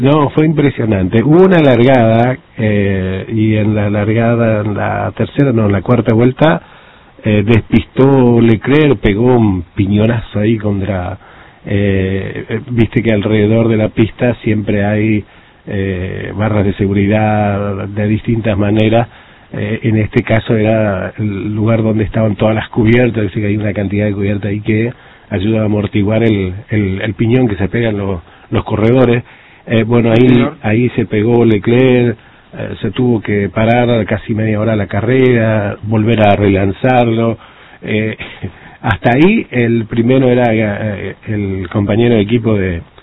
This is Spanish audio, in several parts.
No, fue impresionante. Hubo una largada, y en la largada, en la tercera, no, en la cuarta vuelta, despistó Leclerc, pegó un piñonazo ahí contra... viste que alrededor de la pista siempre hay barras de seguridad de distintas maneras. En este caso era el lugar donde estaban todas las cubiertas, dice que hay una cantidad de cubiertas ahí que ayuda a amortiguar el piñón que se pegan los corredores. Bueno, ahí se pegó Leclerc, se tuvo que parar casi media hora la carrera, volver a relanzarlo. Hasta ahí el primero era el compañero de equipo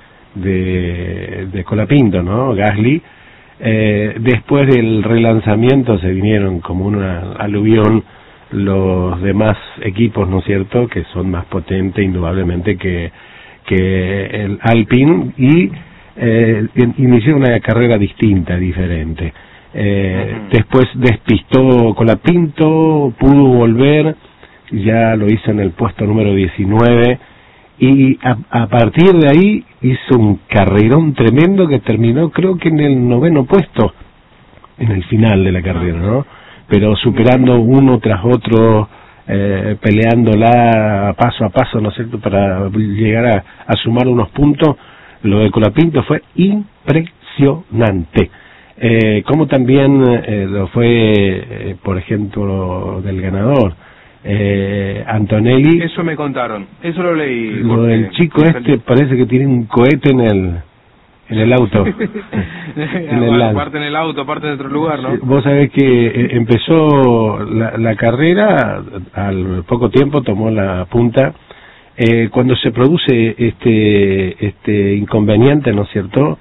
de Colapinto, ¿no? Gasly. Después del relanzamiento se vinieron como una aluvión los demás equipos, ¿no es cierto?, que son más potentes indudablemente que el Alpine, y inició una carrera distinta, diferente. Después despistó Colapinto, pudo volver, ya lo hizo en el puesto número 19, y a partir de ahí hizo un carrerón tremendo que terminó creo que en el 9º puesto en el final de la carrera, ¿no? Pero superando uno tras otro, peleándola paso a paso, ¿no es cierto?, para llegar a sumar unos puntos. Lo de Colapinto fue impresionante. Como también lo fue, por ejemplo, del ganador, Antonelli. Eso me contaron, eso lo leí. Lo del chico parece que tiene un cohete en el auto. Parte en el auto, parte en otro lugar, ¿no? Vos sabés que empezó la carrera, al poco tiempo tomó la punta. Cuando se produce este inconveniente, ¿no es cierto?,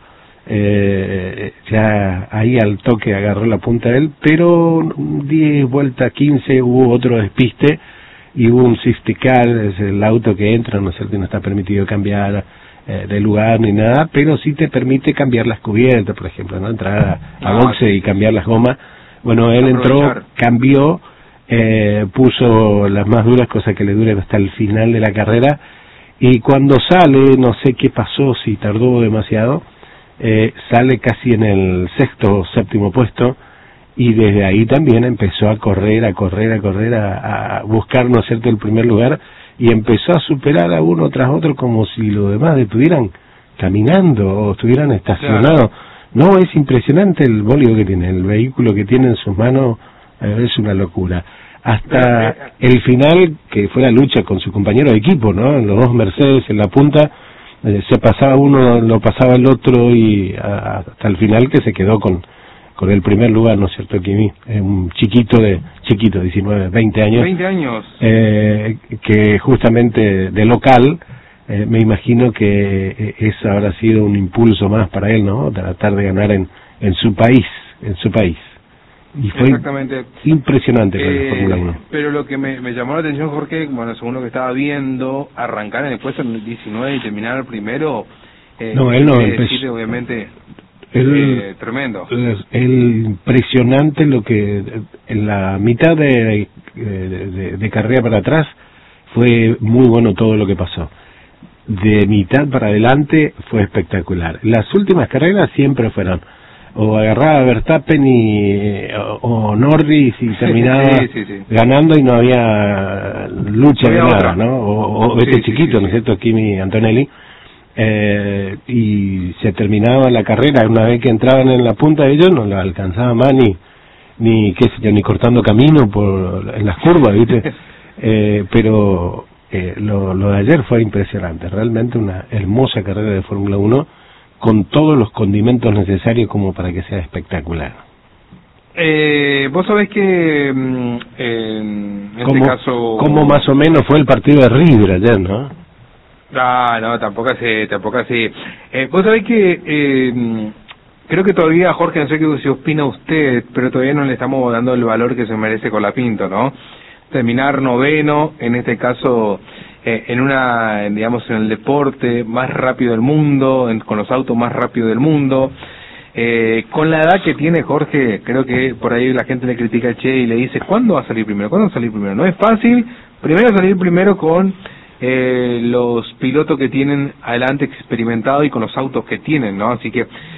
ya ahí al toque agarró la punta de él, pero 10 vueltas 15 hubo otro despiste y hubo un safety car, es el auto que entra, ¿no es cierto?, y no está permitido cambiar de lugar ni nada, pero sí te permite cambiar las cubiertas, por ejemplo, ¿no?, entrar a boxe y cambiar las gomas. Bueno, él entró, cambió, puso las más duras, cosas que le duren hasta el final de la carrera, y cuando sale, no sé qué pasó, si tardó demasiado, sale casi en el 6º o 7º puesto, y desde ahí también empezó a correr, a buscar, ¿no es cierto?, el primer lugar, y empezó a superar a uno tras otro como si los demás estuvieran caminando o estuvieran estacionados. Claro. No, es impresionante el bólido que tiene, el vehículo que tiene en sus manos, es una locura. Hasta el final, que fue la lucha con su compañero de equipo, ¿no?, los dos Mercedes en la punta, se pasaba uno, lo pasaba el otro, y hasta el final que se quedó con el primer lugar, ¿no es cierto, Kimi? Un chiquito, 19, 20 años. 20 años. Que justamente de local, me imagino que eso habrá sido un impulso más para él, ¿no?, tratar de ganar en su país. Y fue impresionante la Fórmula 1. Pero lo que me llamó la atención, Jorge, bueno, según lo que estaba viendo, arrancar en el puesto 19 y terminar el primero, no, él no empezó, obviamente, tremendo. Impresionante lo que en la mitad de carrera para atrás fue muy bueno todo lo que pasó. De mitad para adelante fue espectacular. Las últimas carreras siempre fueron o agarraba a Verstappen o Norris y terminaba ganando, y no había lucha de nada, ¿no? O chiquito, ¿no es cierto?, Kimi Antonelli, y se terminaba la carrera. Una vez que entraban en la punta de ellos no la alcanzaba más ni cortando camino en las curvas, ¿viste? Pero lo de ayer fue impresionante, realmente una hermosa carrera de Fórmula 1, con todos los condimentos necesarios como para que sea espectacular. Vos sabés que en este caso... ¿Cómo más o menos fue el partido de River ayer, no? No, tampoco así. Vos sabés que creo que todavía, Jorge, no sé qué si opina usted, pero todavía no le estamos dando el valor que se merece Colapinto, ¿no? Terminar 9º, en este caso... en el deporte más rápido del mundo, con los autos más rápidos del mundo, con la edad que tiene Jorge, creo que por ahí la gente le critica a Che y le dice, ¿cuándo va a salir primero? No es fácil, salir primero con los pilotos que tienen adelante experimentados y con los autos que tienen, ¿no? Así que